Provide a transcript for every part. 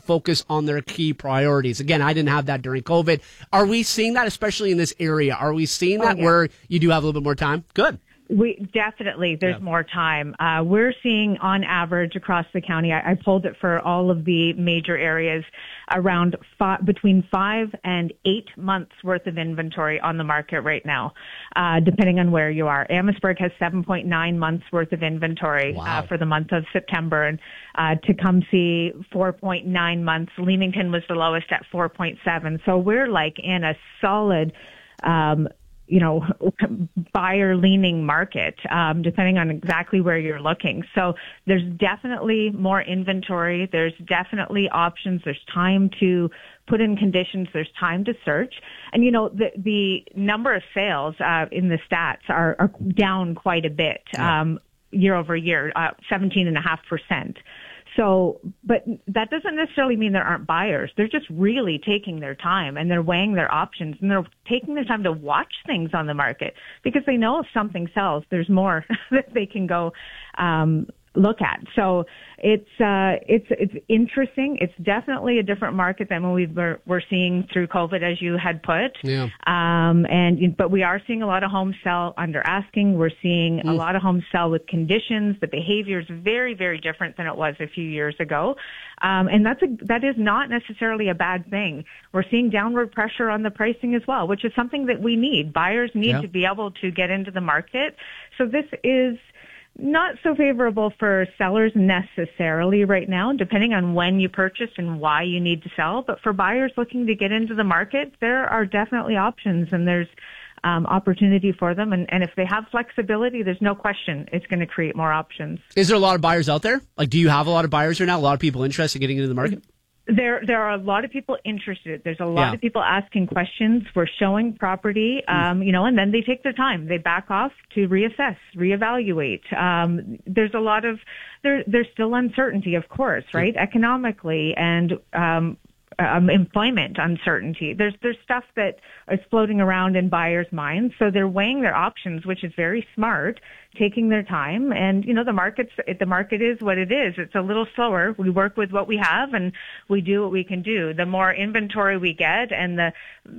focus on their key priorities. Again, I didn't have that during COVID. Are we seeing that, especially in this area? Are we seeing that where you do have a little bit more time? Good. We definitely, there's more time. We're seeing on average across the county, I pulled it for all of the major areas, around between 5 and 8 months worth of inventory on the market right now, depending on where you are. Amherstburg has 7.9 months worth of inventory for the month of September, and Tecumseh 4.9 months. Leamington was the lowest at 4.7. So we're like in a solid buyer-leaning market, depending on exactly where you're looking. So there's definitely more inventory. There's definitely options. There's time to put in conditions. There's time to search. And, the number of sales in the stats are down quite a bit year over year, 17.5%. So, but that doesn't necessarily mean there aren't buyers. They're just really taking their time, and they're weighing their options, and they're taking their time to watch things on the market because they know if something sells, there's more that they can go look at. So it's interesting. It's definitely a different market than what we're seeing through COVID, as you had put. Yeah. But we are seeing a lot of homes sell under asking. We're seeing a lot of homes sell with conditions. The behavior is very, very different than it was a few years ago. And that is not necessarily a bad thing. We're seeing downward pressure on the pricing as well, which is something that we need. Buyers need to be able to get into the market. So this is not so favorable for sellers necessarily right now, depending on when you purchased and why you need to sell. But for buyers looking to get into the market, there are definitely options, and there's opportunity for them. And if they have flexibility, there's no question it's going to create more options. Is there a lot of buyers out there? Like, do you have a lot of buyers right now? A lot of people interested in getting into the market? There are a lot of people interested. There's a lot of people asking questions. We're showing property, and then they take their time. They back off to reassess, reevaluate. There's a lot of, there's still uncertainty, of course, right? Economically and, employment uncertainty. There's stuff that is floating around in buyers' minds. So they're weighing their options, which is very smart, taking their time. And, the market is what it is. It's a little slower. We work with what we have, and we do what we can do. The more inventory we get and the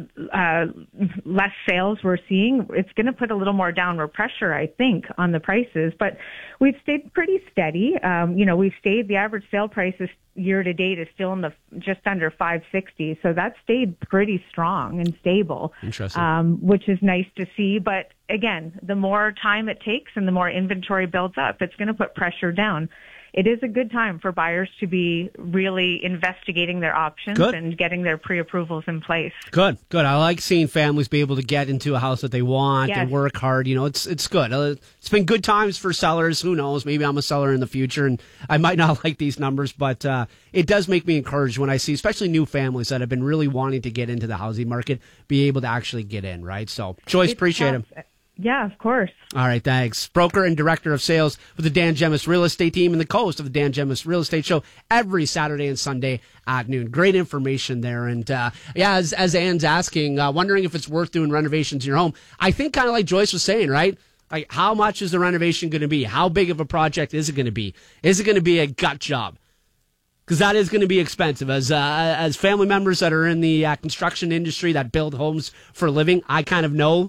less sales we're seeing, it's going to put a little more downward pressure, I think, on the prices. But we've stayed pretty steady. The average sale price is year to date is still in the just under 560. So that stayed pretty strong and stable. Interesting. Which is nice to see. But again, the more time it takes and the more inventory builds up, it's going to put pressure down. It is a good time for buyers to be really investigating their options and getting their pre-approvals in place. Good. I like seeing families be able to get into a house that they want and work hard. It's good. It's been good times for sellers. Who knows? Maybe I'm a seller in the future, and I might not like these numbers, but it does make me encouraged when I see, especially new families that have been really wanting to get into the housing market, be able to actually get in, right? So, Joyce, appreciate it. Yeah, of course. All right, thanks. Broker and Director of Sales with the Dan Gemus Real Estate Team and the co-host of the Dan Gemus Real Estate Show every Saturday and Sunday at noon. Great information there. And as Anne's asking, wondering if it's worth doing renovations in your home. I think kind of like Joyce was saying, right? Like, how much is the renovation going to be? How big of a project is it going to be? Is it going to be a gut job? Because that is going to be expensive. As family members that are in the construction industry that build homes for a living, I kind of know,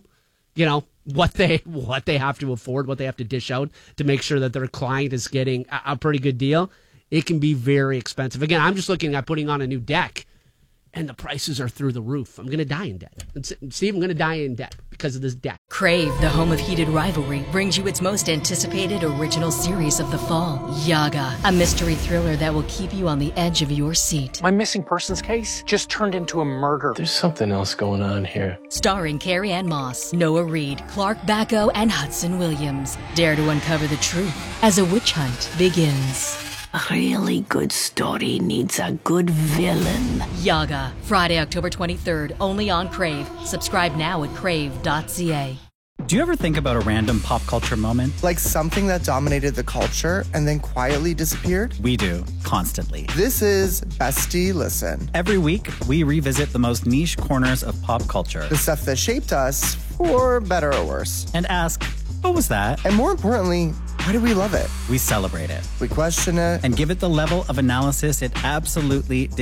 what they have to afford, what they have to dish out to make sure that their client is getting a pretty good deal. It can be very expensive. Again, I'm just looking at putting on a new deck, and the prices are through the roof. I'm going to die in debt. Steve, I'm going to die in debt because of this deck. Crave, the home of heated rivalry, brings you its most anticipated original series of the fall, Yaga, a mystery thriller that will keep you on the edge of your seat. My missing persons case just turned into a murder. There's something else going on here. Starring Carrie Ann Moss, Noah Reid, Clark Bacco, and Hudson Williams. Dare to uncover the truth as a witch hunt begins. A really good story needs a good villain. Yaga, Friday, October 23rd, only on Crave. Subscribe now at crave.ca. Do you ever think about a random pop culture moment? Like something that dominated the culture and then quietly disappeared? We do, constantly. This is Bestie Listen. Every week, we revisit the most niche corners of pop culture. The stuff that shaped us, for better or worse. And ask, what was that? And more importantly, why do we love it? We celebrate it. We question it. And give it the level of analysis it absolutely